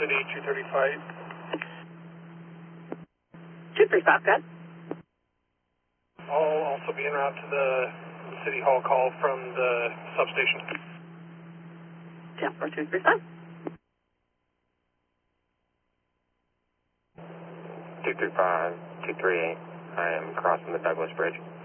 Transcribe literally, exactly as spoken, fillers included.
City, two thirty-five. two three five, good. I'll also be en route to the City Hall call from the substation. ten four two three five. two three five, two three eight. I am crossing the Douglas Bridge.